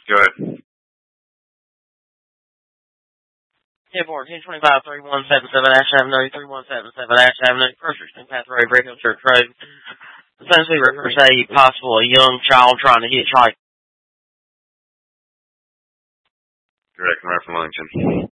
Go ahead. Yeah, 1425-3177 Ash Avenue, 3177 Ash Avenue, First Richmond Path Road, Red Hill Church Road. Essentially refers to a young child trying to hitchhike. Correct, I'm from Wellington.